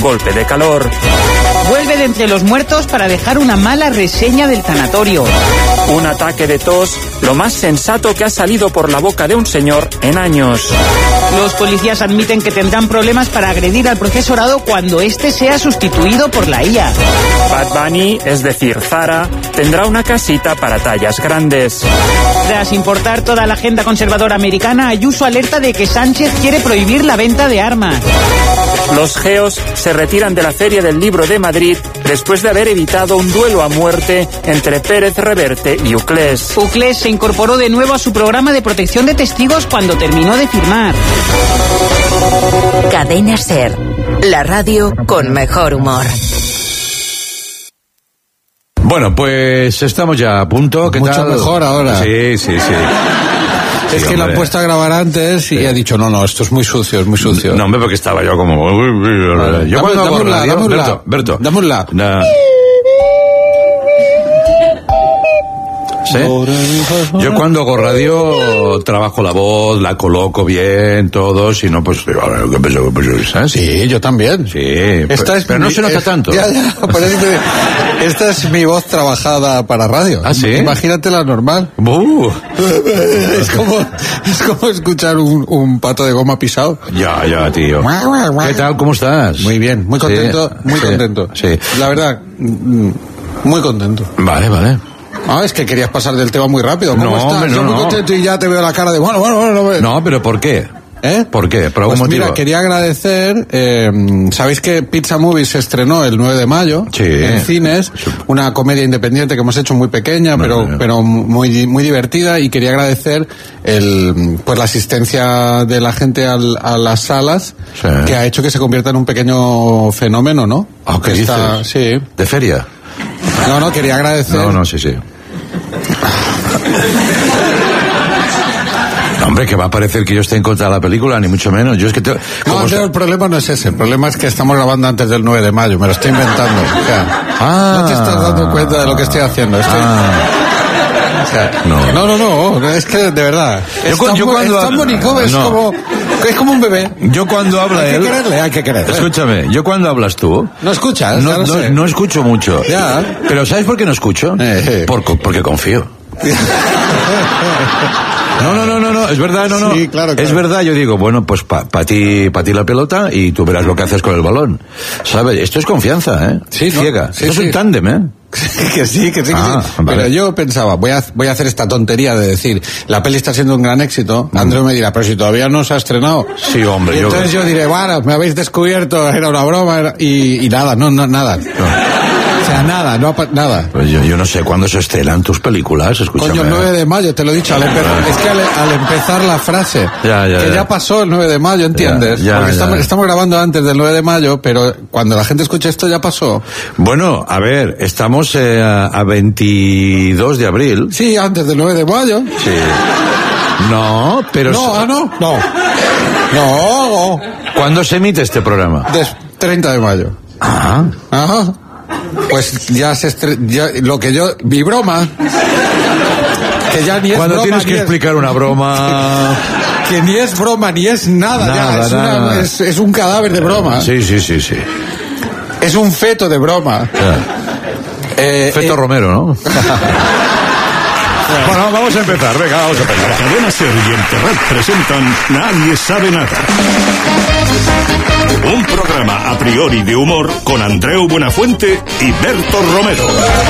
golpe de calor. Vuelve de entre los muertos para dejar una mala reseña del tanatorio. Un ataque de tos, lo más sensato que ha salido por la boca de un señor en años. Los policías admiten que tendrán problemas para agredir al profesorado cuando éste sea sustituido por la IA. Bad Bunny, es decir, Zara, tendrá una casita para tallas grandes. Tras importar toda la agenda conservadora americana, Ayuso alerta de que Sánchez quiere prohibir la venta de armas. Los geos se retiran de la Feria del Libro de Madrid después de haber evitado un duelo a muerte entre Pérez Reverte y Uclés. Uclés se incorporó de nuevo a su programa de protección de testigos cuando terminó de firmar. Cadena SER, la radio con mejor humor. Bueno, pues estamos ya a punto. ¿Qué Mucho tal? mejor ahora. Sí. Es que lo han puesto a grabar antes y ha dicho, no, esto es muy sucio, es muy sucio. No, hombre, porque estaba yo como... Vale. Yo cuando hago radio... Berto, dame un la. ¿Sí? Yo cuando hago radio trabajo la voz, la coloco bien, todo, si no, pues... ¿sabes? Sí, yo también. Sí, pero no se nota tanto. Ya, por eso esta es mi voz trabajada para radio. ¿Ah, sí? Imagínate la normal. Es como escuchar un pato de goma pisado. Ya, tío. ¿Qué tal? ¿Cómo estás? Muy bien, muy contento, contento. Sí. La verdad, muy contento. Vale. Es que querías pasar del tema muy rápido. ¿Cómo estás? Hombre, Yo muy contento y ya te veo la cara de bueno. No, pero ¿por qué? ¿Por qué? ¿Por algún motivo? Mira, quería agradecer, sabéis que Pizza Movie se estrenó el 9 de mayo en cines, una comedia independiente que hemos hecho muy pequeña, pero muy, muy divertida, y quería agradecer pues la asistencia de la gente a las salas, que ha hecho que se convierta en un pequeño fenómeno, ¿no? ¿Qué dices? Sí. ¿De feria? No, quería agradecer. Sí. No, hombre, que va a parecer que yo esté en contra de la película, ni mucho menos. Yo es que el problema no es ese. El problema es que estamos grabando antes del 9 de mayo. Me lo estoy inventando. O sea, no te estás dando cuenta de lo que estoy haciendo. No. Es que, de verdad. Es tan bonito, es como un bebé. Yo cuando habla él... Hay que quererle. Escúchame, yo cuando hablas tú... ¿No escuchas? No escucho mucho. Ya. Pero ¿sabes por qué no escucho? Porque confío. No, es verdad, no. Sí, claro. Es verdad, yo digo, bueno, pues para ti la pelota y tú verás lo que haces con el balón. ¿Sabes? Esto es confianza, ¿eh? Sí, ciega. Sí, esto es un tándem, ¿eh? que sí. Vale. Pero yo pensaba, voy a hacer esta tontería de decir, la peli está siendo un gran éxito. Andreu me dirá, pero si todavía no se ha estrenado. Sí, hombre. Y entonces yo diré, bueno, me habéis descubierto, era una broma, y nada, nada. O sea, nada. Pues yo no sé cuándo se estrenan tus películas, escúchame. Coño, el 9 de mayo, te lo he dicho, es que al empezar la frase, ya pasó el 9 de mayo, ¿entiendes? Porque estamos grabando antes del 9 de mayo, pero cuando la gente escuche esto ya pasó. Bueno, a ver, estamos a 22 de abril. Sí, antes del 9 de mayo. Sí. No, pero... No. ¿Cuándo se emite este programa? 30 de mayo. Ajá. Pues ya lo que yo... Mi broma... Que ya ni es cuando broma, tienes que explicar una broma... Que ni es broma, ni es nada. Es un cadáver de broma. Sí. Es un feto de broma. Feto Romero, ¿no? Bueno, vamos a empezar. La cadena SER y el Terrat presentan Nadie sabe nada. Un programa a priori de humor con Andreu Buenafuente y Berto Romero.